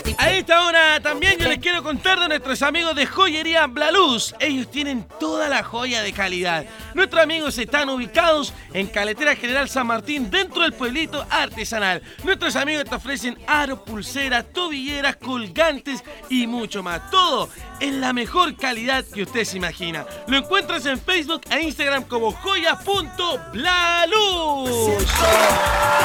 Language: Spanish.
A esta hora también yo les quiero contar de nuestros amigos de Joyería Blaluz. Ellos tienen toda la joya de calidad. Nuestros amigos están ubicados en Carretera General San Martín, dentro del pueblito artesanal. Nuestros amigos te ofrecen aros, pulseras, tobilleras, colgantes y mucho más. Todo en la mejor calidad que usted se imagina. Lo encuentras en Facebook e Instagram como joya.blaluz.